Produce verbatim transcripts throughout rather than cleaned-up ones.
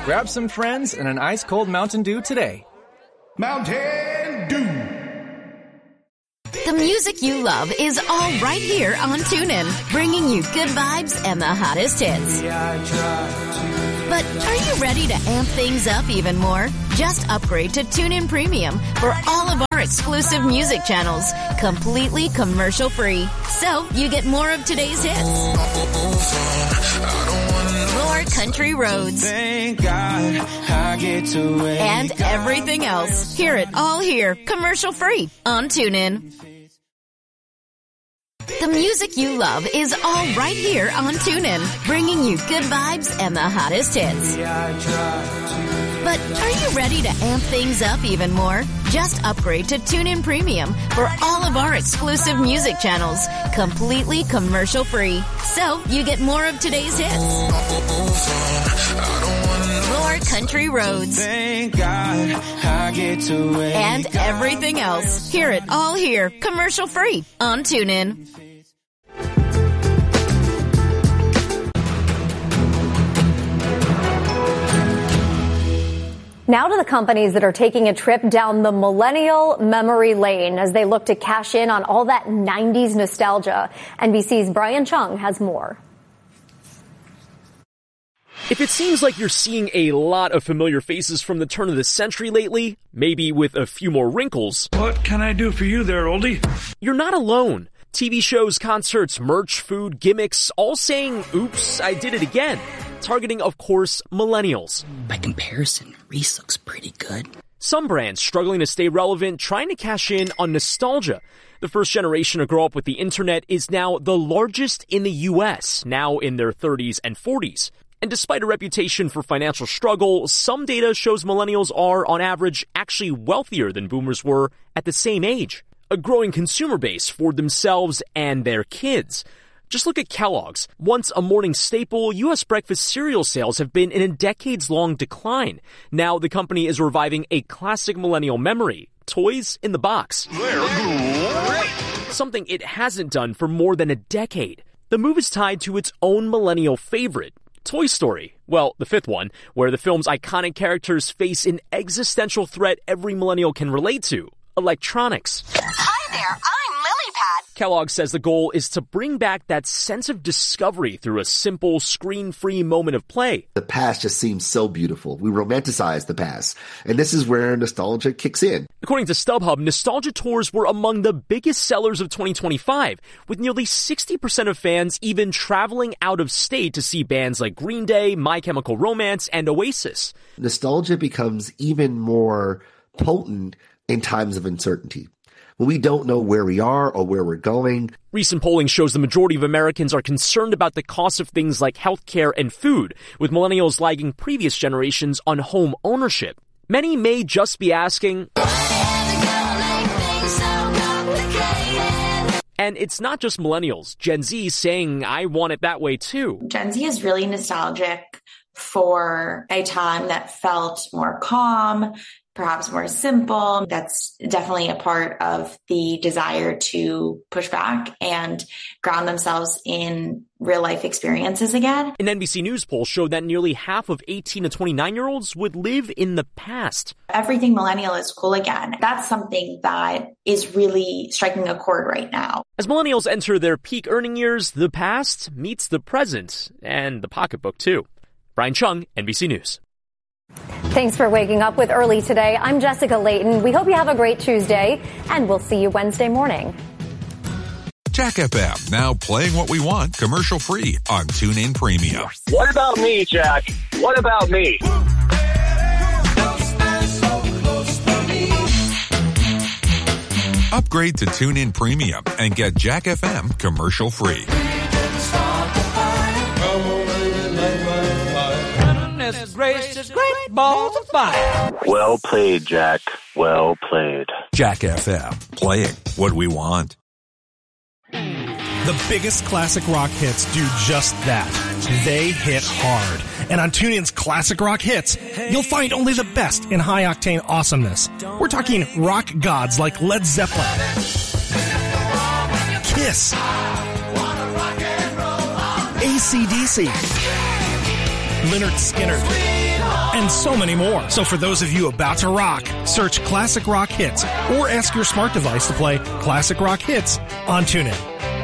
Grab some friends and an ice-cold Mountain Dew today. Mountain Dew. The music you love is all right here on TuneIn, bringing you good vibes and the hottest hits. But are you ready to amp things up even more? Just upgrade to TuneIn Premium for all of our exclusive music channels, completely commercial-free. So you get more of today's hits, more country roads, Thank God I get to wake and everything else. Hear it all here, commercial-free on TuneIn. The music you love is all right here on TuneIn, bringing you good vibes and the hottest hits. But are you ready to amp things up even more? Just upgrade to TuneIn Premium for all of our exclusive music channels, completely commercial-free. So you get more of today's hits, more country roads, Thank God I get to wake and everything else. Hear it all here, commercial-free on TuneIn. Now to the companies that are taking a trip down the millennial memory lane as they look to cash in on all that nineties nostalgia. N B C's Brian Chung has more. If it seems like you're seeing a lot of familiar faces from the turn of the century lately, maybe with a few more wrinkles. What can I do for you there, oldie? You're not alone. T V shows, concerts, merch, food, gimmicks, all saying, oops, I did it again. Targeting, of course, millennials. By comparison, Reese looks pretty good. Some brands struggling to stay relevant, trying to cash in on nostalgia. The first generation to grow up with the internet is now the largest in the U S, now in their thirties and forties. And despite a reputation for financial struggle, some data shows millennials are, on average, actually wealthier than boomers were at the same age. A growing consumer base for themselves and their kids. Just look at Kellogg's. Once a morning staple, U S breakfast cereal sales have been in a decades-long decline. Now the company is reviving a classic millennial memory, toys in the box. Something it hasn't done for more than a decade. The move is tied to its own millennial favorite, Toy Story. Well, the fifth one, where the film's iconic characters face an existential threat every millennial can relate to, electronics. Hi there, I'm LilyPad. Kellogg says the goal is to bring back that sense of discovery through a simple, screen-free moment of play. The past just seems so beautiful. We romanticize the past. And this is where nostalgia kicks in. According to StubHub, nostalgia tours were among the biggest sellers of twenty twenty-five, with nearly sixty percent of fans even traveling out of state to see bands like Green Day, My Chemical Romance, and Oasis. Nostalgia becomes even more potent in times of uncertainty, when we don't know where we are or where we're going. Recent polling shows the majority of Americans are concerned about the cost of things like healthcare and food, with millennials lagging previous generations on home ownership. Many may just be asking, and it's not just millennials. Gen Z saying, I want it that way too. Gen Z is really nostalgic for a time that felt more calm, perhaps more simple. That's definitely a part of the desire to push back and ground themselves in real life experiences again. An N B C News poll showed that nearly half of eighteen to twenty-nine year olds would live in the past. Everything millennial is cool again. That's something that is really striking a chord right now. As millennials enter their peak earning years, the past meets the present and the pocketbook too. Brian Chung, N B C News. Thanks for waking up with Early today. I'm Jessica Layton. We hope you have a great Tuesday, and we'll see you Wednesday morning. Jack F M, now playing what we want commercial-free on TuneIn Premium. What about me, Jack? What about me? Upgrade to TuneIn Premium and get Jack F M commercial-free. Gracious, great balls of fire. Well played, Jack. Well played. Jack F M, playing what we want. The biggest classic rock hits do just that. They hit hard. And on TuneIn's Classic Rock Hits, you'll find only the best in high-octane awesomeness. We're talking rock gods like Led Zeppelin, Kiss, A C D C, Lynyrd Skynyrd, and so many more. So for those of you about to rock, search Classic Rock Hits or ask your smart device to play Classic Rock Hits on TuneIn.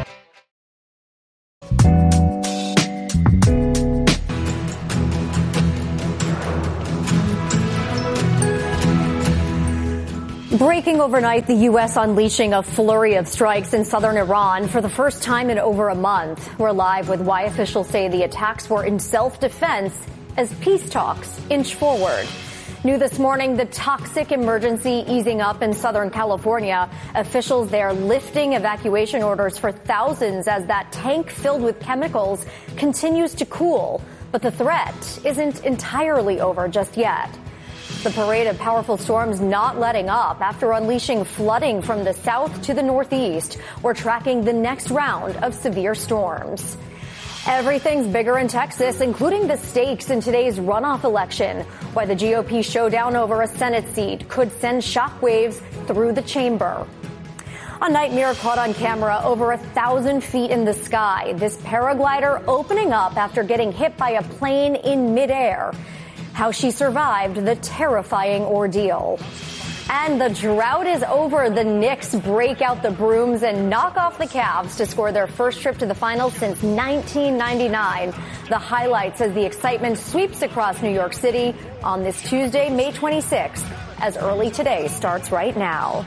Breaking overnight, the U S unleashing a flurry of strikes in southern Iran for the first time in over a month. We're live with why officials say the attacks were in self-defense as peace talks inch forward. New this morning, the toxic emergency easing up in Southern California. Officials there lifting evacuation orders for thousands as that tank filled with chemicals continues to cool. But the threat isn't entirely over just yet. The parade of powerful storms not letting up after unleashing flooding from the south to the northeast. We're tracking the next round of severe storms. Everything's bigger in Texas, including the stakes in today's runoff election. Why the G O P showdown over a Senate seat could send shockwaves through the chamber. A nightmare caught on camera over a thousand feet in the sky. This paraglider opening up after getting hit by a plane in midair. How she survived the terrifying ordeal. And the drought is over. The Knicks break out the brooms and knock off the Cavs to score their first trip to the finals since nineteen ninety-nine. The highlights as the excitement sweeps across New York City on this Tuesday, May twenty-sixth, as Early Today starts right now.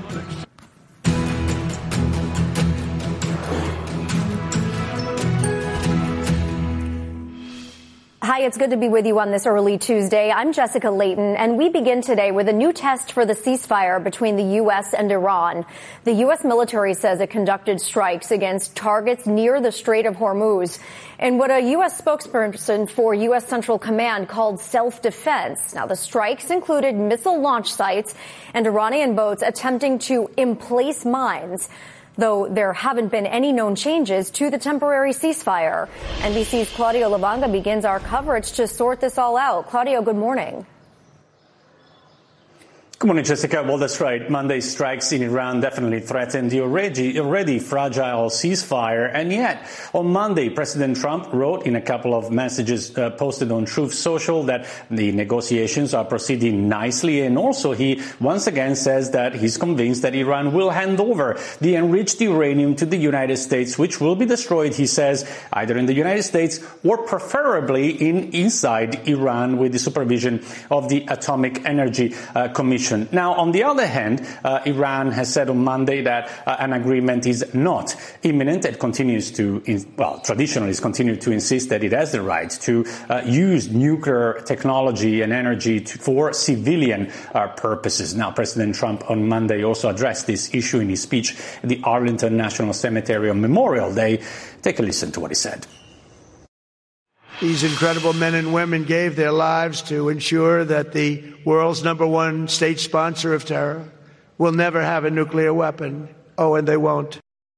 Hi, it's good to be with you on this early Tuesday. I'm Jessica Layton, and we begin today with a new test for the ceasefire between the U S and Iran. The U S military says it conducted strikes against targets near the Strait of Hormuz in what a U S spokesperson for U S Central Command called self-defense. Now, the strikes included missile launch sites and Iranian boats attempting to emplace mines, though there haven't been any known changes to the temporary ceasefire. N B C's Claudio Lavanga begins our coverage to sort this all out. Claudio, good morning. Good morning, Jessica. Well, that's right. Monday's strikes in Iran definitely threatened the already, already fragile ceasefire. And yet, on Monday, President Trump wrote in a couple of messages uh, posted on Truth Social that the negotiations are proceeding nicely. And also, he once again says that he's convinced that Iran will hand over the enriched uranium to the United States, which will be destroyed, he says, either in the United States or preferably in inside Iran with the supervision of the Atomic Energy uh, Commission. Now, on the other hand, uh, Iran has said on Monday that uh, an agreement is not imminent. It continues to, in, well, traditionally has continued to insist that it has the right to uh, use nuclear technology and energy to, for civilian uh, purposes. Now, President Trump on Monday also addressed this issue in his speech at the Arlington National Cemetery on Memorial Day. Take a listen to what he said. These incredible men and women gave their lives to ensure that the world's number one state sponsor of terror will never have a nuclear weapon. Oh, and they won't.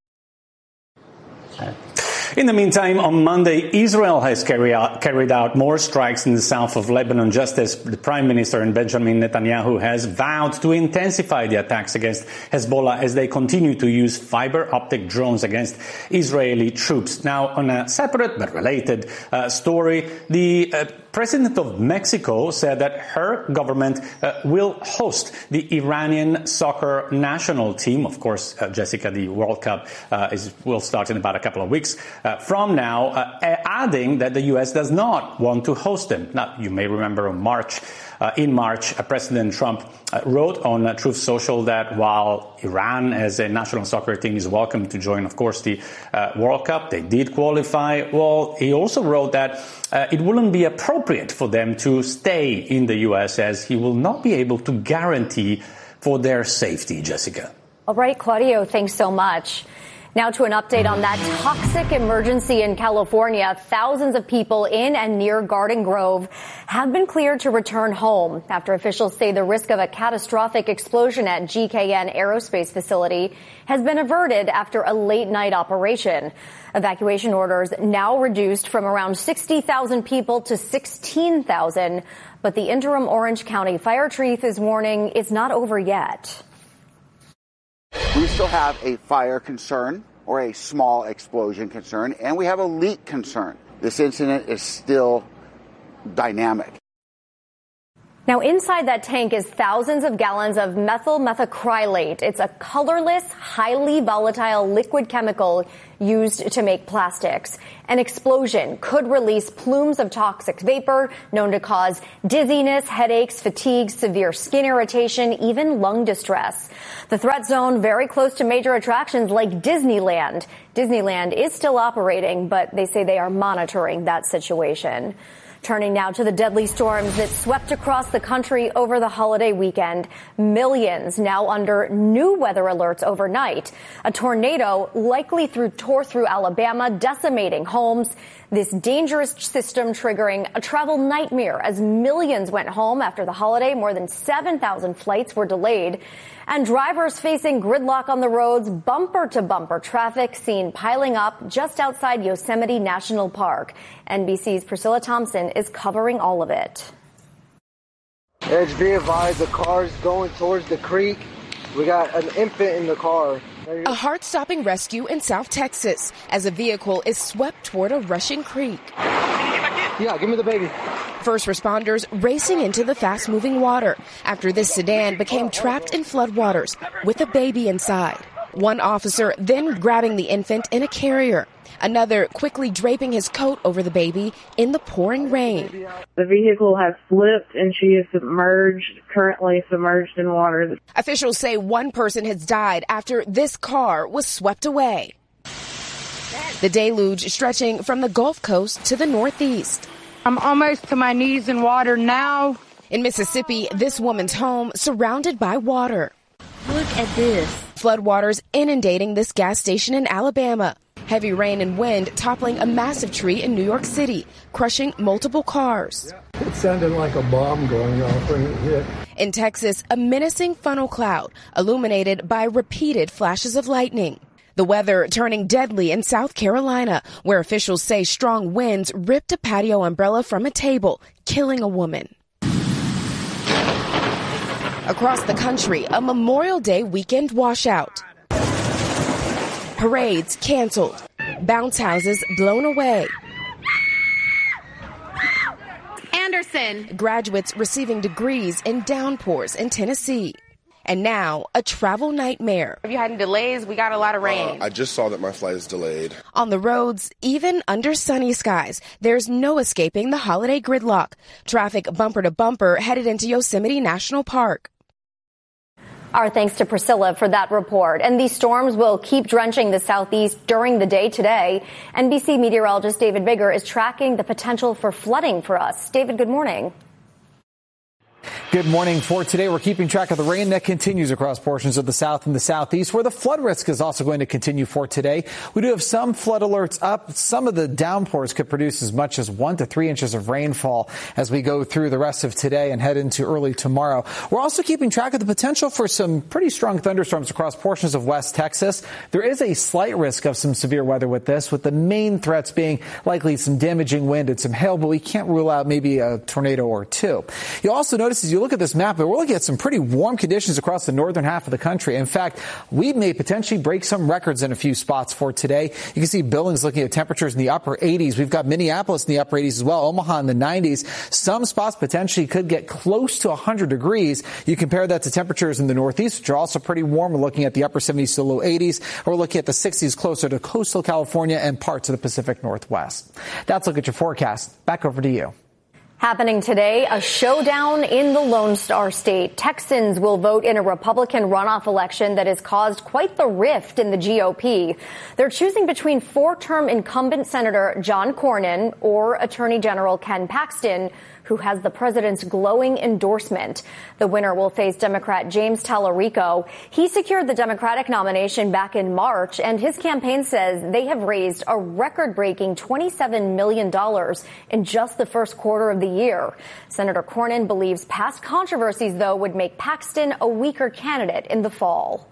In the meantime, on Monday, Israel has carry out, carried out more strikes in the south of Lebanon, just as the Prime Minister Benjamin Netanyahu has vowed to intensify the attacks against Hezbollah as they continue to use fiber-optic drones against Israeli troops. Now, on a separate but related uh, story, the uh, President of Mexico said that her government uh, will host the Iranian soccer national team. Of course, uh, Jessica, the World Cup uh, is, will start in about a couple of weeks uh, from now, uh, adding that the U S does not want to host them. Now, you may remember in March, uh, in March, uh, President Trump uh, wrote on uh, Truth Social that while Iran as a national soccer team is welcome to join, of course, the uh, World Cup, they did qualify. Well, he also wrote that uh, it wouldn't be appropriate for them to stay in the U S as he will not be able to guarantee for their safety, Jessica. All right, Claudio, thanks so much. Now to an update on that toxic emergency in California. Thousands of people in and near Garden Grove have been cleared to return home after officials say the risk of a catastrophic explosion at G K N Aerospace facility has been averted after a late night operation. Evacuation orders now reduced from around sixty thousand people to sixteen thousand. But the interim Orange County fire chief is warning it's not over yet. We still have a fire concern or a small explosion concern, and we have a leak concern. This incident is still dynamic. Now, inside that tank is thousands of gallons of methyl methacrylate. It's a colorless, highly volatile liquid chemical used to make plastics. An explosion could release plumes of toxic vapor known to cause dizziness, headaches, fatigue, severe skin irritation, even lung distress. The threat zone very close to major attractions like Disneyland. Disneyland is still operating, but they say they are monitoring that situation. Turning now to the deadly storms that swept across the country over the holiday weekend. Millions now under new weather alerts overnight. A tornado likely through, tore through Alabama, decimating homes. This dangerous system triggering a travel nightmare as millions went home after the holiday. More than seven thousand flights were delayed. And drivers facing gridlock on the roads, bumper-to-bumper traffic seen piling up just outside Yosemite National Park. N B C's Priscilla Thompson is covering all of it. Edge be advised, the car's going towards the creek. We got an infant in the car. A heart-stopping rescue in South Texas as a vehicle is swept toward a rushing creek. Yeah, give me the baby. First responders racing into the fast-moving water after this sedan became trapped in floodwaters with a baby inside. One officer then grabbing the infant in a carrier. Another quickly draping his coat over the baby in the pouring rain. The vehicle has slipped and she is submerged, currently submerged in water. Officials say one person has died after this car was swept away. The deluge stretching from the Gulf Coast to the Northeast. I'm almost to my knees in water now. In Mississippi, this woman's home surrounded by water. Look at this. Floodwaters inundating this gas station in Alabama. Heavy rain and wind toppling a massive tree in New York City, crushing multiple cars. It sounded like a bomb going off when it hit. In Texas, a menacing funnel cloud illuminated by repeated flashes of lightning. The weather turning deadly in South Carolina, where officials say strong winds ripped a patio umbrella from a table, killing a woman. Across the country, a Memorial Day weekend washout. Parades canceled. Bounce houses blown away. Anderson. Graduates receiving degrees in downpours in Tennessee. And now, a travel nightmare. Have you had any delays? We got a lot of rain. Uh, I just saw that my flight is delayed. On the roads, even under sunny skies, there's no escaping the holiday gridlock. Traffic bumper to bumper headed into Yosemite National Park. Our thanks to Priscilla for that report. And these storms will keep drenching the southeast during the day today. N B C meteorologist David Bigger is tracking the potential for flooding for us. David, good morning. Good morning. For today, we're keeping track of the rain that continues across portions of the south and the southeast, where the flood risk is also going to continue for today. We do have some flood alerts up. Some of the downpours could produce as much as one to three inches of rainfall as we go through the rest of today and head into early tomorrow. We're also keeping track of the potential for some pretty strong thunderstorms across portions of West Texas. There is a slight risk of some severe weather with this, with the main threats being likely some damaging wind and some hail, but we can't rule out maybe a tornado or two. You'll also notice as you look at this map, we're looking at some pretty warm conditions across the northern half of the country. In fact, we may potentially break some records in a few spots for today. You can see Billings looking at temperatures in the upper eighties. We've got Minneapolis in the upper eighties as well, Omaha in the nineties. Some spots potentially could get close to one hundred degrees. You compare that to temperatures in the northeast, which are also pretty warm. We're looking at the upper seventies to low eighties. We're looking at the sixties closer to coastal California and parts of the Pacific Northwest. That's a look at your forecast. Back over to you. Happening today, a showdown in the Lone Star State. Texans will vote in a Republican runoff election that has caused quite the rift in the G O P. They're choosing between four-term incumbent Senator John Cornyn or Attorney General Ken Paxton, who has the president's glowing endorsement. The winner will face Democrat James Tallarico. He secured the Democratic nomination back in March, and his campaign says they have raised a record-breaking twenty-seven million dollars in just the first quarter of the year. Senator Cornyn believes past controversies, though, would make Paxton a weaker candidate in the fall.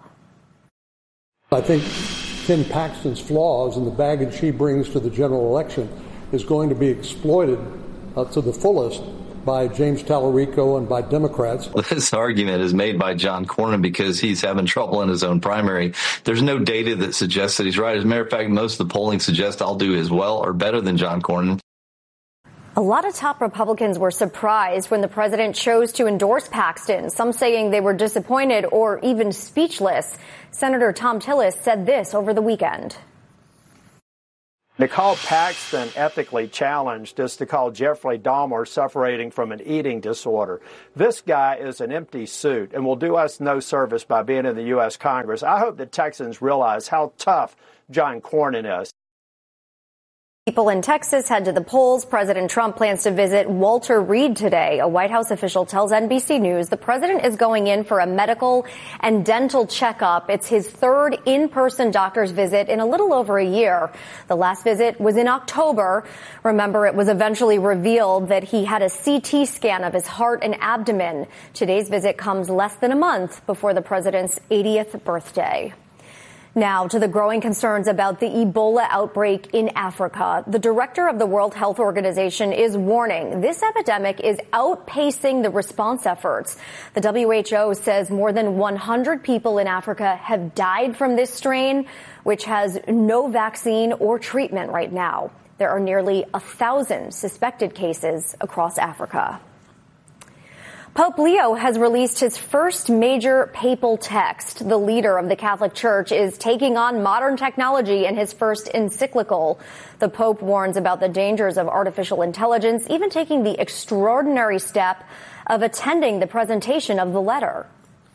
I think Ken Paxton's flaws and the baggage he brings to the general election is going to be exploited Uh, to the fullest by James Tallarico and by Democrats. This argument is made by John Cornyn because he's having trouble in his own primary. There's no data that suggests that he's right. As a matter of fact, most of the polling suggests I'll do as well or better than John Cornyn. A lot of top Republicans were surprised when the president chose to endorse Paxton, some saying they were disappointed or even speechless. Senator Thom Tillis said this over the weekend. To call Paxton ethically challenged is to call Jeffrey Dahmer suffering from an eating disorder. This guy is an empty suit and will do us no service by being in the U S Congress. I hope that Texans realize how tough John Cornyn is. People in Texas head to the polls. President Trump plans to visit Walter Reed today. A White House official tells N B C News the president is going in for a medical and dental checkup. It's his third in-person doctor's visit in a little over a year. The last visit was in October. Remember, it was eventually revealed that he had a C T scan of his heart and abdomen. Today's visit comes less than a month before the president's eightieth birthday. Now to the growing concerns about the Ebola outbreak in Africa. The director of the World Health Organization is warning this epidemic is outpacing the response efforts. The W H O says more than one hundred people in Africa have died from this strain, which has no vaccine or treatment right now. There are nearly a thousand suspected cases across Africa. Pope Leo has released his first major papal text. The leader of the Catholic Church is taking on modern technology in his first encyclical. The Pope warns about the dangers of artificial intelligence, even taking the extraordinary step of attending the presentation of the letter.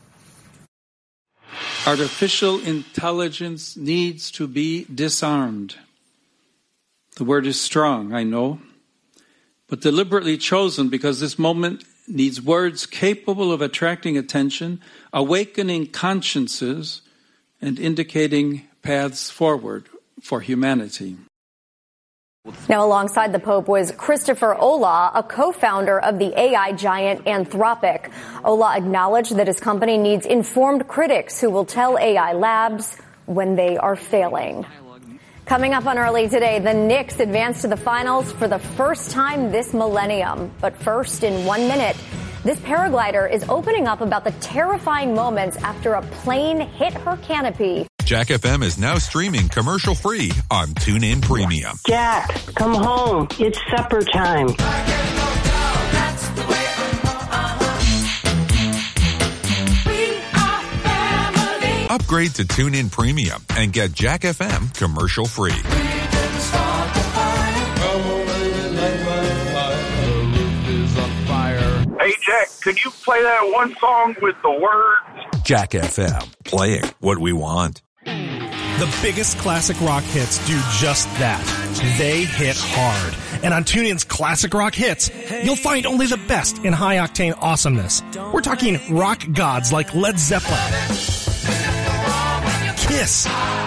Artificial intelligence needs to be disarmed. The word is strong, I know, but deliberately chosen because this moment needs words capable of attracting attention, awakening consciences, and indicating paths forward for humanity. Now, alongside the Pope was Christopher Olah, a co-founder of the A I giant Anthropic. Olah acknowledged that his company needs informed critics who will tell A I labs when they are failing. Coming up on Early Today, the Knicks advance to the finals for the first time this millennium. But first, in one minute, this paraglider is opening up about the terrifying moments after a plane hit her canopy. Jack F M is now streaming commercial-free on TuneIn Premium. Jack, come home. It's supper time. Upgrade to TuneIn Premium and get Jack F M commercial-free. Hey, Jack, could you play that one song with the words? Jack F M, playing what we want. The biggest classic rock hits do just that. They hit hard. And on TuneIn's Classic Rock Hits, you'll find only the best in high-octane awesomeness. We're talking rock gods like Led Zeppelin, Kiss,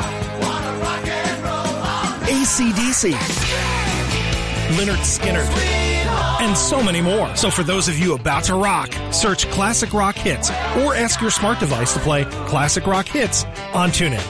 A C D C, Lynyrd Skynyrd, and so many more. So for those of you about to rock, search Classic Rock Hits or ask your smart device to play Classic Rock Hits on TuneIn.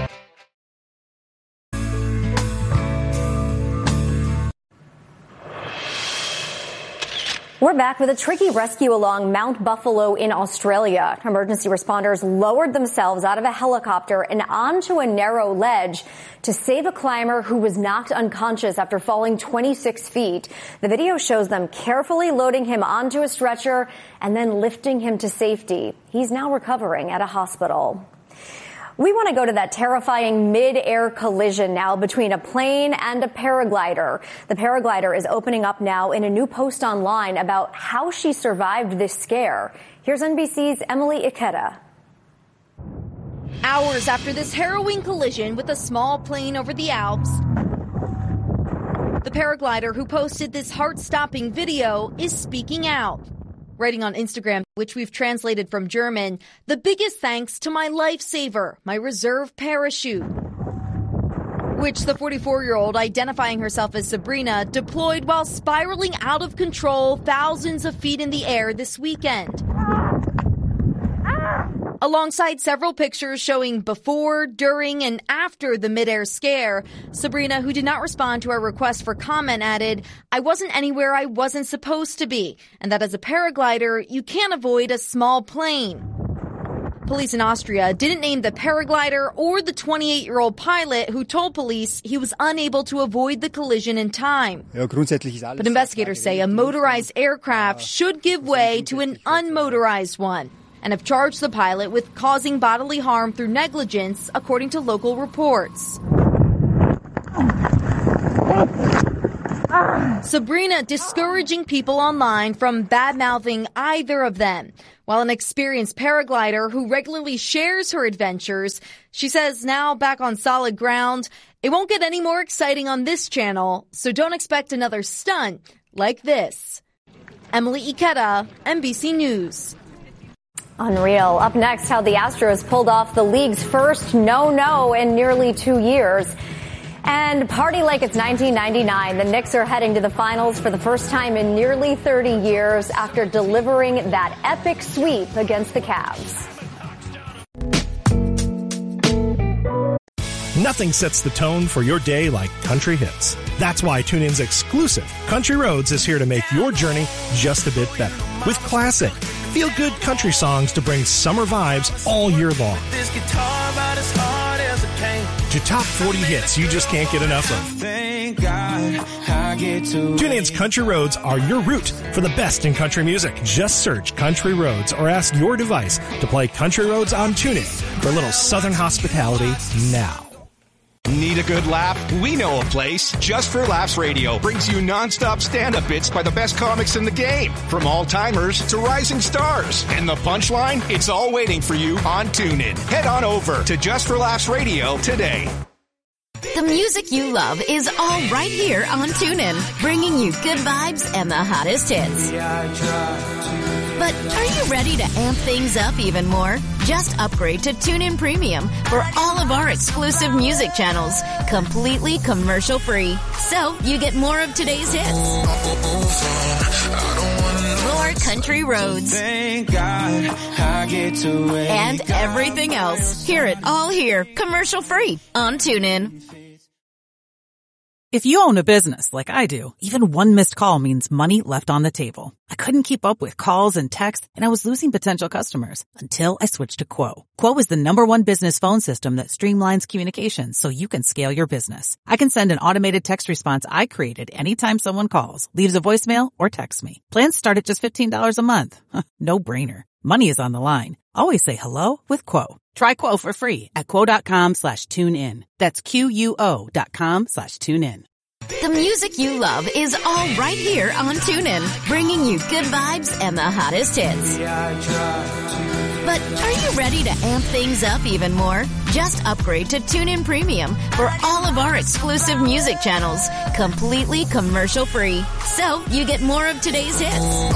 We're back with a tricky rescue along Mount Buffalo in Australia. Emergency responders lowered themselves out of a helicopter and onto a narrow ledge to save a climber who was knocked unconscious after falling twenty-six feet. The video shows them carefully loading him onto a stretcher and then lifting him to safety. He's now recovering at a hospital. We want to go to that terrifying mid-air collision now between a plane and a paraglider. The paraglider is opening up now in a new post online about how she survived this scare. Here's N B C's Emily Ikeda. Hours after this harrowing collision with a small plane over the Alps, the paraglider who posted this heart-stopping video is speaking out. Writing on Instagram, which we've translated from German, the biggest thanks to my lifesaver, my reserve parachute, which the forty-four-year-old, identifying herself as Sabrina, deployed while spiraling out of control thousands of feet in the air this weekend. Alongside several pictures showing before, during, and after the midair scare, Sabrina, who did not respond to our request for comment, added, "I wasn't anywhere I wasn't supposed to be, and that as a paraglider, you can't avoid a small plane." Police in Austria didn't name the paraglider or the twenty-eight-year-old pilot who told police he was unable to avoid the collision in time. But investigators say a motorized aircraft should give way to an unmotorized one and have charged the pilot with causing bodily harm through negligence, according to local reports. Sabrina discouraging people online from bad-mouthing either of them. While an experienced paraglider who regularly shares her adventures, she says now back on solid ground, it won't get any more exciting on this channel, so don't expect another stunt like this. Emily Ikeda, N B C News. Unreal. Up next, how the Astros pulled off the league's first no-no in nearly two years. And party like it's nineteen ninety-nine. The Knicks are heading to the finals for the first time in nearly thirty years after delivering that epic sweep against the Cavs. Nothing sets the tone for your day like country hits. That's why TuneIn's exclusive Country Roads is here to make your journey just a bit better. With classic, feel-good country songs to bring summer vibes all year long. This guitar about as hard as it came. To top forty hits you just can't get enough of. Thank God I get to TuneIn's Country Roads are your route for the best in country music. Just search Country Roads or ask your device to play Country Roads on TuneIn for a little southern hospitality now. Need a good laugh? We know a place. Just for Laughs Radio brings you nonstop stand-up bits by the best comics in the game, from all-timers to rising stars. And the punchline? It's all waiting for you on TuneIn. Head on over to Just for Laughs Radio today. The music you love is all right here on TuneIn, bringing you good vibes and the hottest hits. But are you ready to amp things up even more? Just upgrade to TuneIn Premium for all of our exclusive music channels, completely commercial-free. So you get more of today's hits. More country roads. Thank God I get to wake and everything else. Hear it all here, commercial-free on TuneIn. If you own a business like I do, even one missed call means money left on the table. I couldn't keep up with calls and texts, and I was losing potential customers until I switched to Quo. Quo is the number one business phone system that streamlines communications so you can scale your business. I can send an automated text response I created anytime someone calls, leaves a voicemail, or texts me. Plans start at just fifteen dollars a month. No brainer. Money is on the line. Always say hello with Quo. Try Quo for free at quo.com slash tune in. That's Q-U-O dot com slash tune in. The music you love is all right here on TuneIn, bringing you good vibes and the hottest hits. But are you ready to amp things up even more? Just upgrade to TuneIn Premium for all of our exclusive music channels, completely commercial-free. So you get more of today's hits.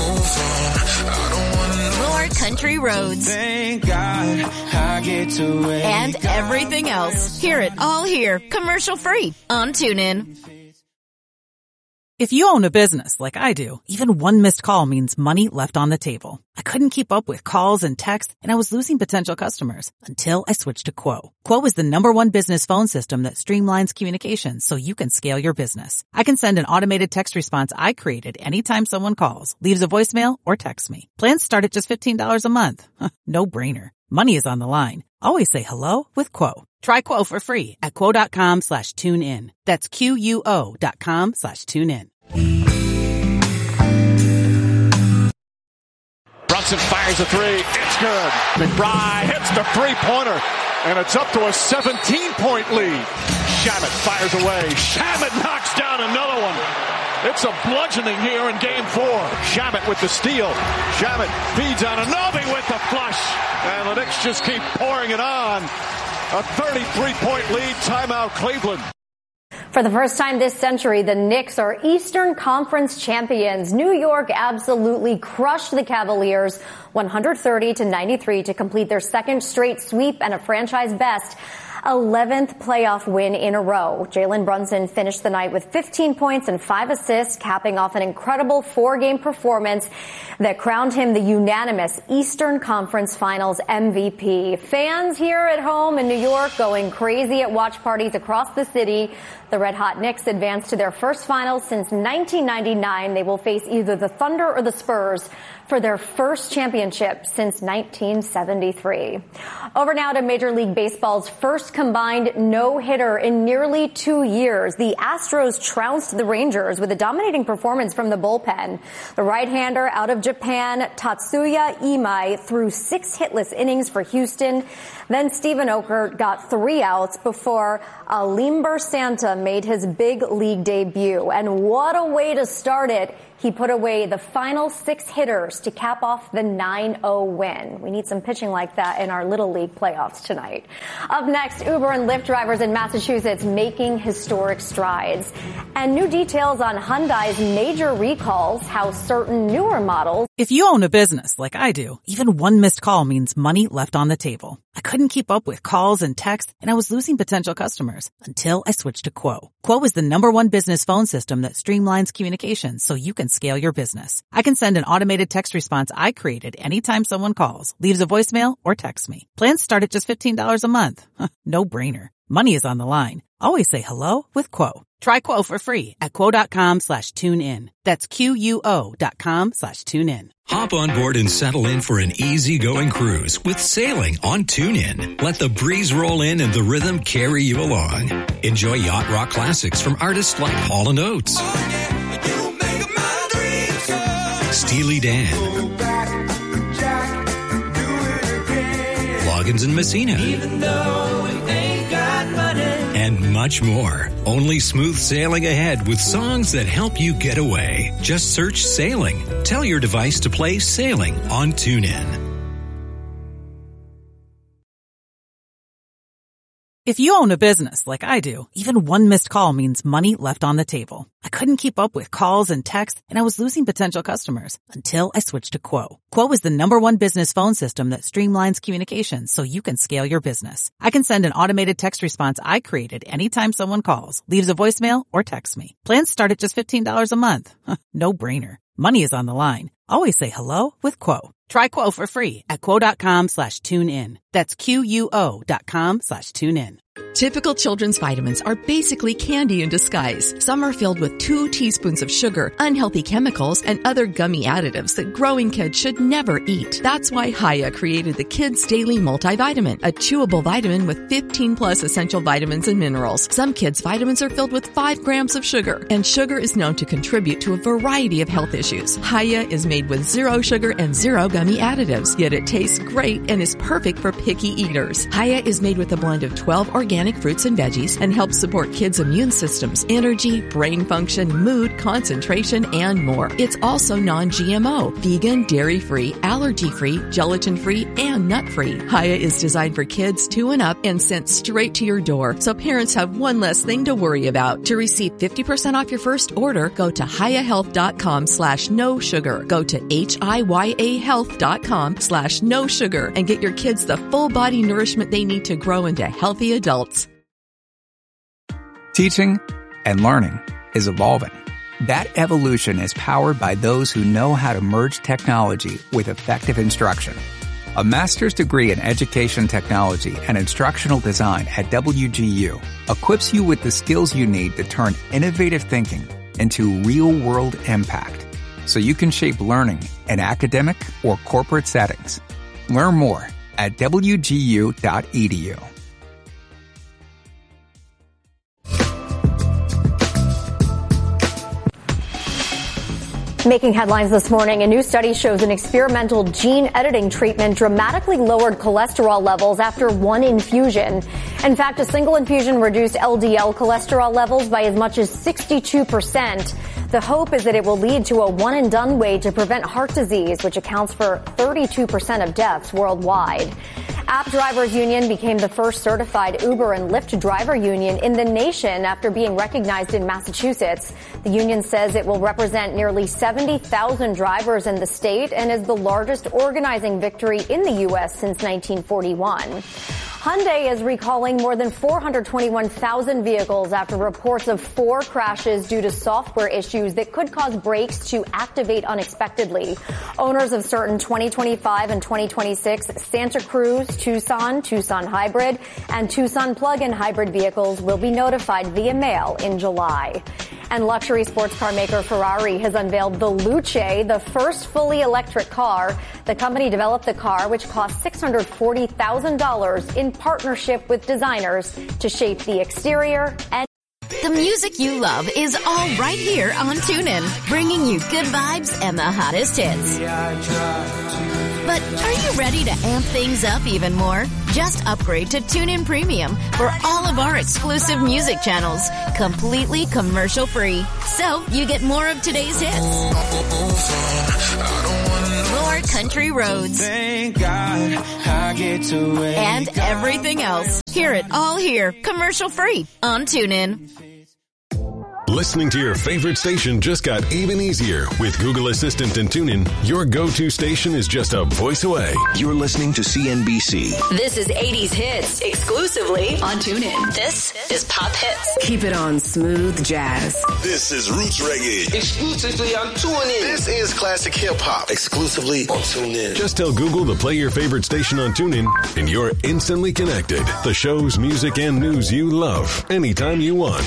More country roads. Thank God I get to wake and everything else. Hear it all here, commercial-free on TuneIn. If you own a business like I do, even one missed call means money left on the table. I couldn't keep up with calls and texts, and I was losing potential customers until I switched to Quo. Quo is the number one business phone system that streamlines communications so you can scale your business. I can send an automated text response I created anytime someone calls, leaves a voicemail, or texts me. Plans start at just fifteen dollars a month. No brainer. Money is on the line. Always say hello with Quo. Try Quo for free at quo.com slash tune in. That's Q-U-O dot com slash tune in. Brunson fires a three. It's good. McBride hits the three-pointer, and it's up to a seventeen-point lead. Shamet fires away. Shamet knocks down another one. It's a bludgeoning here in game four. Shamet with the steal. Shamet feeds on Anunoby with the flush. And the Knicks just keep pouring it on. A thirty-three point lead. Timeout Cleveland. For the first time this century, the Knicks are Eastern Conference champions. New York absolutely crushed the Cavaliers one thirty to ninety-three to complete their second straight sweep and a franchise best. eleventh playoff win in a row. Jalen Brunson finished the night with fifteen points and five assists, capping off an incredible four-game performance that crowned him the unanimous Eastern Conference Finals M V P. Fans here at home in New York going crazy at watch parties across the city. The Red Hot Knicks advanced to their first finals since nineteen ninety-nine. They will face either the Thunder or the Spurs for their first championship since nineteen seventy-three. Over now to Major League Baseball's first combined no-hitter in nearly two years. The Astros trounced the Rangers with a dominating performance from the bullpen. The right-hander out of Japan, Tatsuya Imai, threw six hitless innings for Houston. Then Stephen Okert got three outs before Alimber Santa made his big league debut. And what a way to start it. He put away the final six hitters to cap off the nine oh win. We need some pitching like that in our Little League playoffs tonight. Up next, Uber and Lyft drivers in Massachusetts making historic strides. And new details on Hyundai's major recalls, how certain newer models. If you own a business like I do, even one missed call means money left on the table. I couldn't keep up with calls and texts, and I was losing potential customers until I switched to Quo. Quo is the number one business phone system that streamlines communications so you can scale your business. I can send an automated text response I created anytime someone calls, leaves a voicemail, or texts me. Plans start at just fifteen dollars a month. No brainer. Money is on the line. Always say hello with Quo. Try Quo for free at quo.com slash tune in. That's Q-U-O dot com slash tune in. Hop on board and settle in for an easygoing cruise with sailing on TuneIn. Let the breeze roll in and the rhythm carry you along. Enjoy yacht rock classics from artists like Hall and Oates, oh, yeah, you make my dreams come. Steely Dan, oh, back, Jack, do it again. Loggins and Messina, even though we ain't got money, and much more. Only smooth sailing ahead with songs that help you get away. Just search Sailing. Tell your device to play Sailing on TuneIn. If you own a business like I do, even one missed call means money left on the table. I couldn't keep up with calls and texts, and I was losing potential customers until I switched to Quo. Quo is the number one business phone system that streamlines communications so you can scale your business. I can send an automated text response I created anytime someone calls, leaves a voicemail, or texts me. Plans start at just fifteen dollars a month. No brainer. Money is on the line. Always say hello with Quo. Try Quo for free at quo.com slash tune in. That's Q-U-O dot com slash tune in. Typical children's vitamins are basically candy in disguise. Some are filled with two teaspoons of sugar, unhealthy chemicals, and other gummy additives that growing kids should never eat. That's why Hiya created the Kids Daily Multivitamin, a chewable vitamin with fifteen plus essential vitamins and minerals. Some kids' vitamins are filled with five grams of sugar, and sugar is known to contribute to a variety of health issues. Hiya is made with zero sugar and zero gummy additives, yet it tastes great and is perfect for picky eaters. Hiya is made with a blend of twelve organic fruits and veggies and helps support kids' immune systems, energy, brain function, mood, concentration, and more. It's also non-G M O, vegan, dairy-free, allergy-free, gelatin-free, and nut-free. Hiya is designed for kids two and up and sent straight to your door, so parents have one less thing to worry about. To receive fifty percent off your first order, go to hiyahealth.com slash no sugar. Go to H-I-Y-A health.com slash no sugar and get your kids the full body nourishment they need to grow into healthy adults. Teaching and learning is evolving. That evolution is powered by those who know how to merge technology with effective instruction. A master's degree in education technology and instructional design at W G U equips you with the skills you need to turn innovative thinking into real-world impact, so you can shape learning in academic or corporate settings. Learn more at W G U dot E D U. Making headlines this morning, a new study shows an experimental gene editing treatment dramatically lowered cholesterol levels after one infusion. In fact, a single infusion reduced L D L cholesterol levels by as much as sixty-two percent. The hope is that it will lead to a one-and-done way to prevent heart disease, which accounts for thirty-two percent of deaths worldwide. App Drivers Union became the first certified Uber and Lyft driver union in the nation after being recognized in Massachusetts. The union says it will represent nearly seventy thousand drivers in the state and is the largest organizing victory in the U S since nineteen forty-one. Hyundai is recalling more than four hundred twenty-one thousand vehicles after reports of four crashes due to software issues that could cause brakes to activate unexpectedly. Owners of certain twenty twenty-five and twenty twenty-six Santa Cruz, Tucson, Tucson Hybrid, and Tucson plug-in hybrid vehicles will be notified via mail in July. And luxury sports car maker Ferrari has unveiled the Luce, the first fully electric car. The company developed the car, which cost six hundred forty thousand dollars in partnership with designers to shape the exterior and the music you love is all right here on TuneIn, bringing you good vibes and the hottest hits. But are you ready to amp things up even more? Just upgrade to TuneIn Premium for all of our exclusive music channels, completely commercial-free. So you get more of today's hits, more country roads, Thank God I get to wake and everything else. Hear it all here, commercial-free on TuneIn. Listening to your favorite station just got even easier with Google Assistant and TuneIn. Your go-to station is just a voice away. You're listening to C N B C. This is eighties hits exclusively on TuneIn. This is Pop Hits. Keep it on smooth jazz. This is Roots Reggae. Exclusively on TuneIn. This is classic hip hop. Exclusively on TuneIn. Just tell Google to play your favorite station on TuneIn and you're instantly connected. The shows, music, and news you love anytime you want.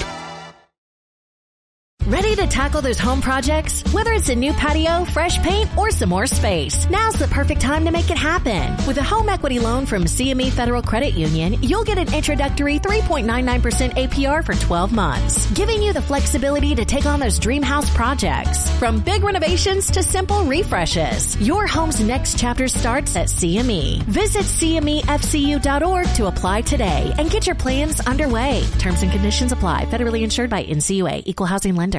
Ready to tackle those home projects? Whether it's a new patio, fresh paint, or some more space, now's the perfect time to make it happen. With a home equity loan from C M E Federal Credit Union, you'll get an introductory three point nine nine percent A P R for twelve months, giving you the flexibility to take on those dream house projects. From big renovations to simple refreshes, your home's next chapter starts at C M E. Visit C M E F C U dot org to apply today and get your plans underway. Terms and conditions apply. Federally insured by N C U A. Equal housing lender.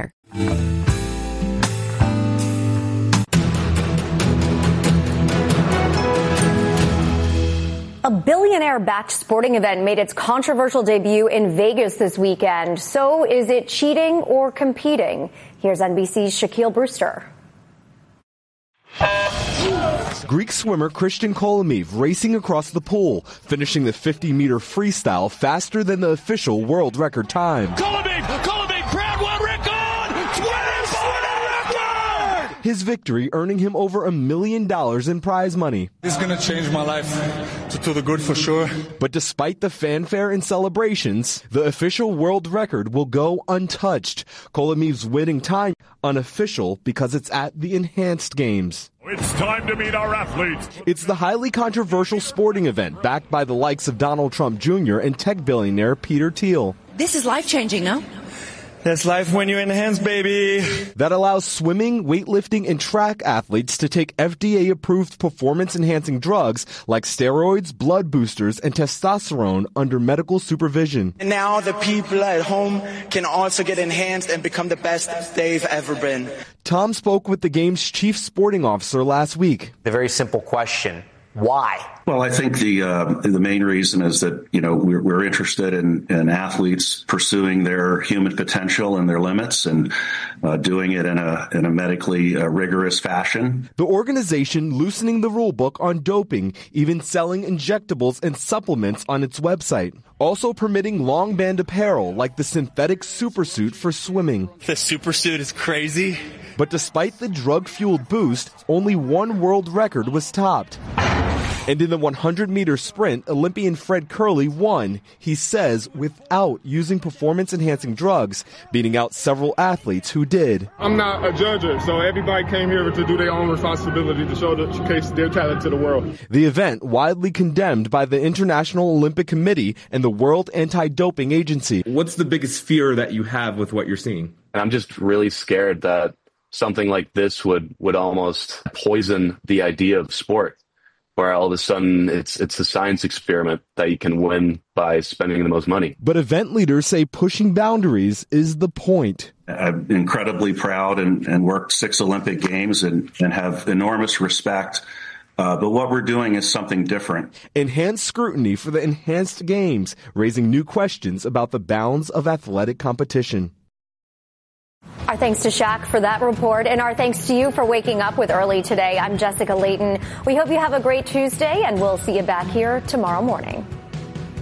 A billionaire-backed sporting event made its controversial debut in Vegas this weekend. So is it cheating or competing? Here's N B C's Shaquille Brewster. Greek swimmer Christian Kolomiev racing across the pool, finishing the fifty-meter freestyle faster than the official world record time. Kolomiev! Kolomiev! Brad world record! His victory earning him over a million dollars in prize money. It's going to change my life to, to the good for sure. But despite the fanfare and celebrations, the official world record will go untouched. Kolomiev's winning time unofficial because it's at the Enhanced Games. It's time to meet our athletes. It's the highly controversial sporting event backed by the likes of Donald Trump Junior and tech billionaire Peter Thiel. This is life-changing, no? That's life when you enhance, baby. That allows swimming, weightlifting, and track athletes to take F D A-approved performance-enhancing drugs like steroids, blood boosters, and testosterone under medical supervision. And now the people at home can also get enhanced and become the best they've ever been. Tom spoke with the game's chief sporting officer last week. The very simple question. Why? Well, I think the uh, the main reason is that, you know, we're, we're interested in, in athletes pursuing their human potential and their limits and uh, doing it in a in a medically uh, rigorous fashion. The organization loosening the rule book on doping, even selling injectables and supplements on its website. Also permitting long band apparel like the synthetic supersuit for swimming. The supersuit is crazy. But despite the drug-fueled boost, only one world record was topped. And in the one hundred meter sprint, Olympian Fred Kerley won, he says, without using performance-enhancing drugs, beating out several athletes who did. I'm not a judger, so everybody came here to do their own responsibility to show the, showcase their talent to the world. The event widely condemned by the International Olympic Committee and the World Anti-Doping Agency. What's the biggest fear that you have with what you're seeing? I'm just really scared that something like this would, would almost poison the idea of sport, where all of a sudden it's it's a science experiment that you can win by spending the most money. But event leaders say pushing boundaries is the point. I'm incredibly proud and, and worked six Olympic Games and, and have enormous respect. Uh, but what we're doing is something different. Enhanced scrutiny for the Enhanced Games, raising new questions about the bounds of athletic competition. Our thanks to Shaq for that report, and our thanks to you for waking up with Early today. I'm Jessica Layton. We hope you have a great Tuesday, and we'll see you back here tomorrow morning.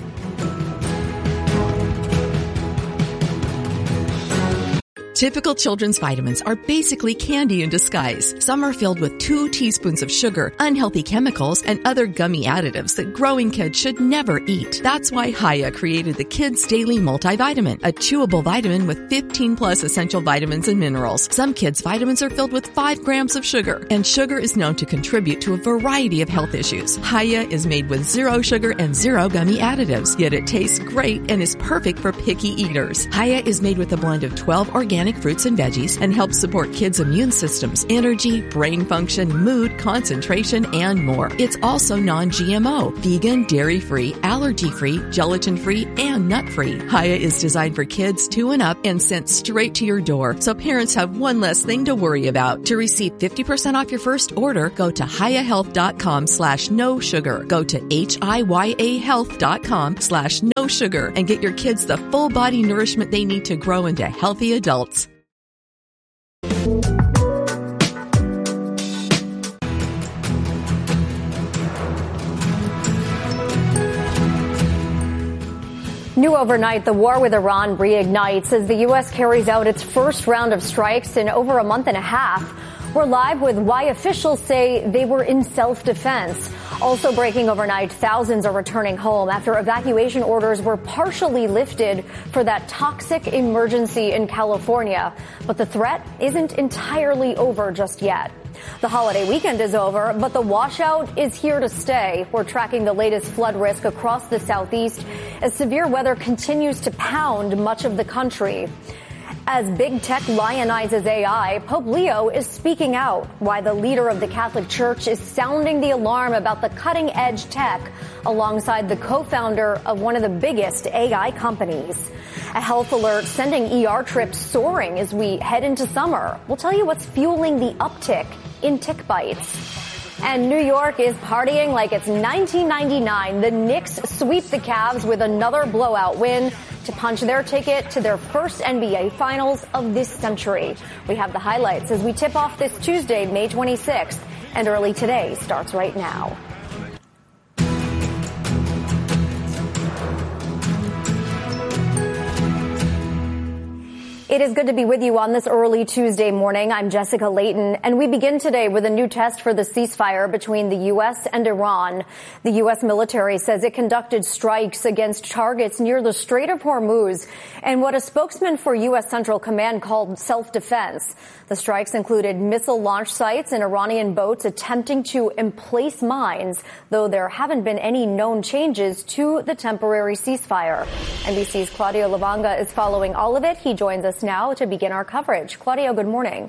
Typical children's vitamins are basically candy in disguise. Some are filled with two teaspoons of sugar, unhealthy chemicals, and other gummy additives that growing kids should never eat. That's why Hiya created the Kids Daily Multivitamin, a chewable vitamin with fifteen plus essential vitamins and minerals. Some kids' vitamins are filled with five grams of sugar, and sugar is known to contribute to a variety of health issues. Hiya is made with zero sugar and zero gummy additives, yet it tastes great and is perfect for picky eaters. Hiya is made with a blend of twelve organic fruits and veggies and helps support kids' immune systems, energy, brain function, mood, concentration, and more. It's also non-G M O, vegan, dairy-free, allergy-free, gelatin-free, and nut-free. Hiya is designed for kids two and up and sent straight to your door, so parents have one less thing to worry about. To receive fifty percent off your first order, go to hiyahealth.com slash no sugar. Go to H-I-Y-A health.com slash no sugar and get your kids the full body nourishment they need to grow into healthy adults. New overnight, the war with Iran reignites as the U S carries out its first round of strikes in over a month and a half. We're live with why officials say they were in self-defense. Also breaking overnight, thousands are returning home after evacuation orders were partially lifted for that toxic emergency in California. But the threat isn't entirely over just yet. The holiday weekend is over, but the washout is here to stay. We're tracking the latest flood risk across the southeast as severe weather continues to pound much of the country. As big tech lionizes A I, Pope Leo is speaking out why the leader of the Catholic Church is sounding the alarm about the cutting-edge tech alongside the co-founder of one of the biggest A I companies. A health alert sending E R trips soaring as we head into summer. We'll tell you what's fueling the uptick in tick bites. And New York is partying like it's nineteen ninety-nine. The Knicks sweep the Cavs with another blowout win to punch their ticket to their first N B A Finals of this century. We have the highlights as we tip off this Tuesday, May twenty-sixth, and Early Today starts right now. It is good to be with you on this early Tuesday morning. I'm Jessica Layton, and we begin today with a new test for the ceasefire between the U S and Iran. The U S military says it conducted strikes against targets near the Strait of Hormuz and what a spokesman for U S Central Command called self-defense. The strikes included missile launch sites and Iranian boats attempting to emplace mines, though there haven't been any known changes to the temporary ceasefire. N B C's Claudio Lavanga is following all of it. He joins us now to begin our coverage. Claudio, good morning.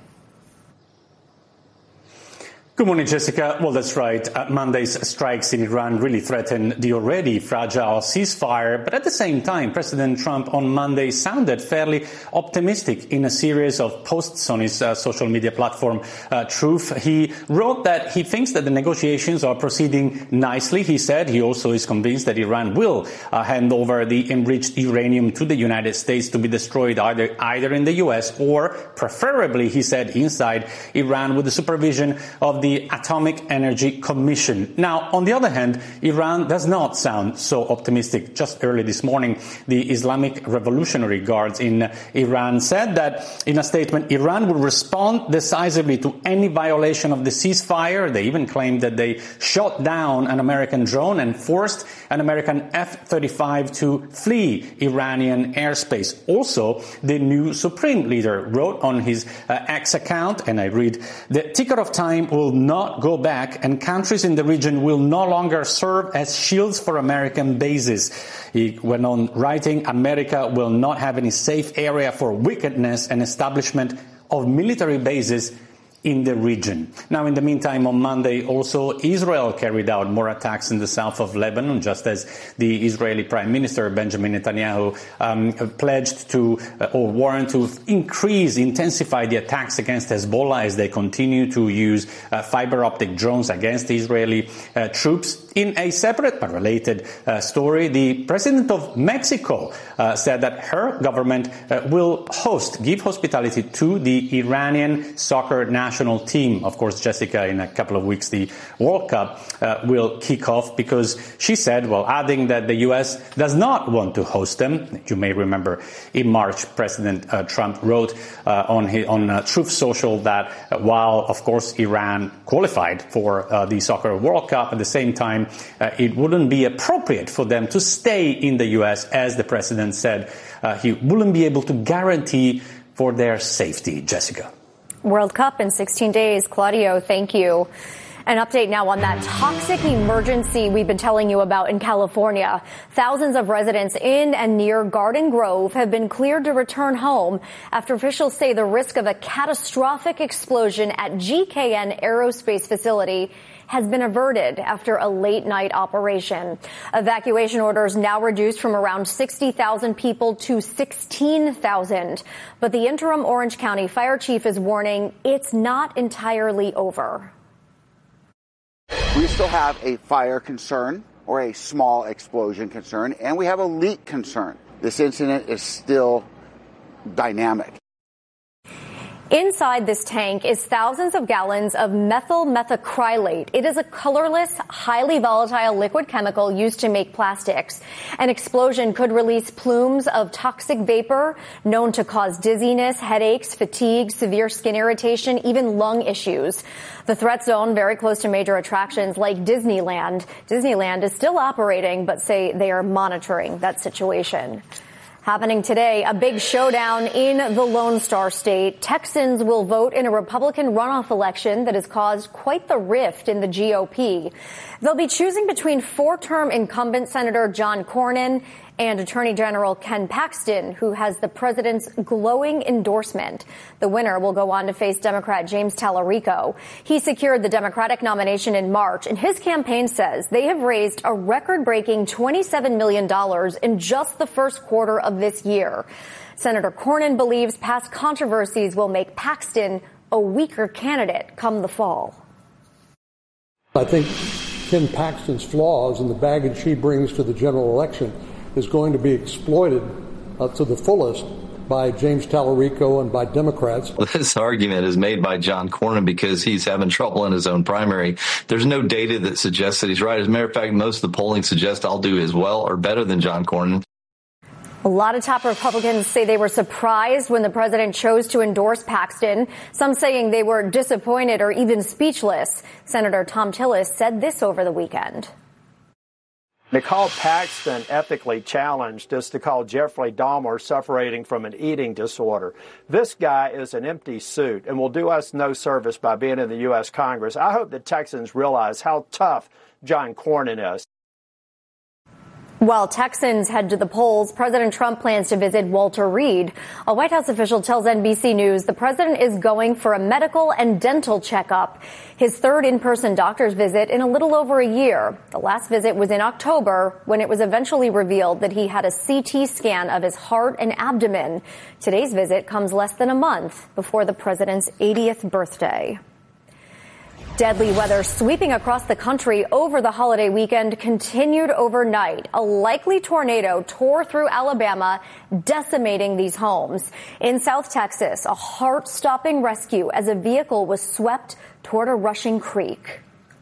Good morning, Jessica. Well, that's right. Uh, Monday's strikes in Iran really threatened the already fragile ceasefire. But at the same time, President Trump on Monday sounded fairly optimistic in a series of posts on his uh, social media platform, uh, Truth. He wrote that he thinks that the negotiations are proceeding nicely. He said he also is convinced that Iran will uh, hand over the enriched uranium to the United States to be destroyed either, either in the U S or preferably, he said, inside Iran with the supervision of the the Atomic Energy Commission. Now, on the other hand, Iran does not sound so optimistic. Just early this morning, the Islamic Revolutionary Guards in Iran said that in a statement, Iran will respond decisively to any violation of the ceasefire. They even claimed that they shot down an American drone and forced an American F thirty-five to flee Iranian airspace. Also, the new Supreme Leader wrote on his uh, X account, and I read, "The ticker of time will not go back, and countries in the region will no longer serve as shields for American bases." He went on writing, "America will not have any safe area for wickedness and establishment of military bases in the region." Now, in the meantime, on Monday, also Israel carried out more attacks in the south of Lebanon, just as the Israeli Prime Minister Benjamin Netanyahu um, pledged to uh, or warned to increase, intensify the attacks against Hezbollah as they continue to use uh, fiber optic drones against Israeli uh, troops. In a separate but related uh, story, the president of Mexico uh, said that her government uh, will host, give hospitality to the Iranian soccer national national team. Of course, Jessica, in a couple of weeks, the World Cup uh, will kick off because she said, well, adding that the U S does not want to host them. You may remember in March, President uh, Trump wrote uh, on his, on uh, Truth Social that uh, while, of course, Iran qualified for uh, the Soccer World Cup, at the same time, uh, it wouldn't be appropriate for them to stay in the U S, as the president said. Uh, he wouldn't be able to guarantee for their safety. Jessica. World Cup in sixteen days. Claudio, thank you. An update now on that toxic emergency we've been telling you about in California. Thousands of residents in and near Garden Grove have been cleared to return home after officials say the risk of a catastrophic explosion at G K N Aerospace facility has been averted after a late-night operation. Evacuation orders now reduced from around sixty thousand people to sixteen thousand. But the interim Orange County fire chief is warning it's not entirely over. We still have a fire concern or a small explosion concern, and we have a leak concern. This incident is still dynamic. Inside this tank is thousands of gallons of methyl methacrylate. It is a colorless, highly volatile liquid chemical used to make plastics. An explosion could release plumes of toxic vapor known to cause dizziness, headaches, fatigue, severe skin irritation, even lung issues. The threat zone, very close to major attractions like Disneyland. Disneyland is still operating, but say they are monitoring that situation. Happening today, a big showdown in the Lone Star State. Texans will vote in a Republican runoff election that has caused quite the rift in the G O P. They'll be choosing between four-term incumbent Senator John Cornyn and Attorney General Ken Paxton, who has the president's glowing endorsement. The winner will go on to face Democrat James Tallarico. He secured the Democratic nomination in March, and his campaign says they have raised a record-breaking twenty-seven million dollars in just the first quarter of this year. Senator Cornyn believes past controversies will make Paxton a weaker candidate come the fall. I think Ken Paxton's flaws and the baggage he brings to the general election is going to be exploited uh, to the fullest by James Tallarico and by Democrats. This argument is made by John Cornyn because he's having trouble in his own primary. There's no data that suggests that he's right. As a matter of fact, most of the polling suggests I'll do as well or better than John Cornyn. A lot of top Republicans say they were surprised when the president chose to endorse Paxton, some saying they were disappointed or even speechless. Senator Thom Tillis said this over the weekend. To call Paxton ethically challenged is to call Jeffrey Dahmer suffering from an eating disorder. This guy is an empty suit and will do us no service by being in the U S Congress. I hope that Texans realize how tough John Cornyn is. While Texans head to the polls, President Trump plans to visit Walter Reed. A White House official tells N B C News the president is going for a medical and dental checkup, his third in-person doctor's visit in a little over a year. The last visit was in October, when it was eventually revealed that he had a C T scan of his heart and abdomen. Today's visit comes less than a month before the president's eightieth birthday. Deadly weather sweeping across the country over the holiday weekend continued overnight. A likely tornado tore through Alabama, decimating these homes. In South Texas, a heart-stopping rescue as a vehicle was swept toward a rushing creek.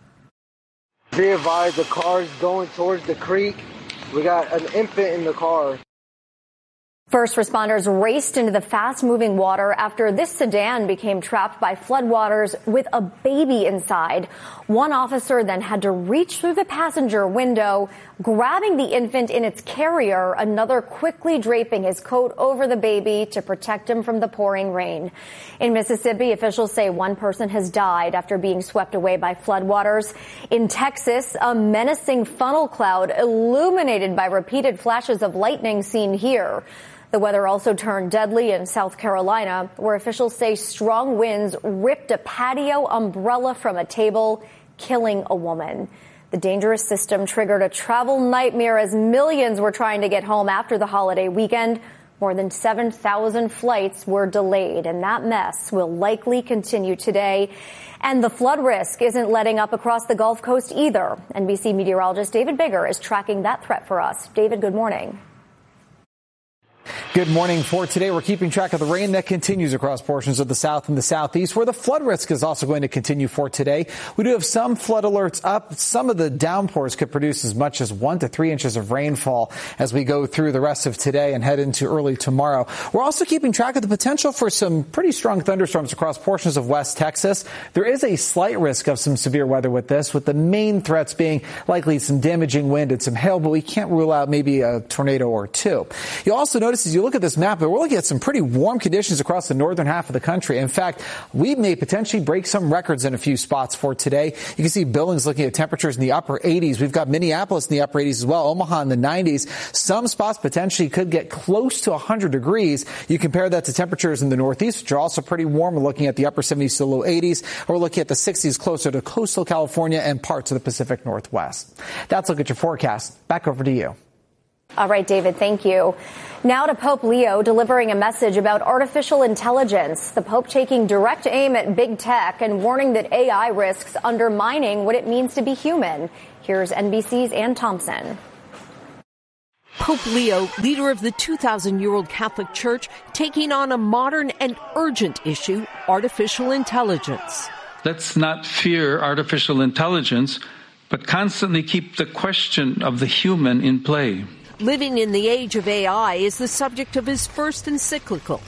Be advised, the car's going towards the creek. We got an infant in the car. First responders raced into the fast-moving water after this sedan became trapped by floodwaters with a baby inside. One officer then had to reach through the passenger window, grabbing the infant in its carrier, another quickly draping his coat over the baby to protect him from the pouring rain. In Mississippi, officials say one person has died after being swept away by floodwaters. In Texas, a menacing funnel cloud illuminated by repeated flashes of lightning seen here. The weather also turned deadly in South Carolina, where officials say strong winds ripped a patio umbrella from a table, killing a woman. The dangerous system triggered a travel nightmare as millions were trying to get home after the holiday weekend. More than seven thousand flights were delayed, and that mess will likely continue today. And the flood risk isn't letting up across the Gulf Coast either. N B C meteorologist David Bigger is tracking that threat for us. David, good morning. Good morning. For today, we're keeping track of the rain that continues across portions of the south and the southeast, where the flood risk is also going to continue for today. We do have some flood alerts up. Some of the downpours could produce as much as one to three inches of rainfall as we go through the rest of today and head into early tomorrow. We're also keeping track of the potential for some pretty strong thunderstorms across portions of West Texas. There is a slight risk of some severe weather with this, with the main threats being likely some damaging wind and some hail, but we can't rule out maybe a tornado or two. You'll also notice as you look at this map, but we're looking at some pretty warm conditions across the northern half of the country. In fact, we may potentially break some records in a few spots for today. You can see Billings looking at temperatures in the upper eighties. We've got Minneapolis in the upper eighties as well. Omaha in the nineties. Some spots potentially could get close to one hundred degrees. You compare that to temperatures in the northeast, which are also pretty warm. We're looking at the upper seventies to low eighties. We're looking at the sixties closer to coastal California and parts of the Pacific Northwest. That's a look at your forecast. Back over to you. All right, David, thank you. Now to Pope Leo delivering a message about artificial intelligence. The Pope taking direct aim at big tech and warning that A I risks undermining what it means to be human. Here's N B C's Ann Thompson. Pope Leo, leader of the two thousand year old Catholic Church, taking on a modern and urgent issue, artificial intelligence. Let's not fear artificial intelligence, but constantly keep the question of the human in play. Living in the age of A I is the subject of his first encyclical,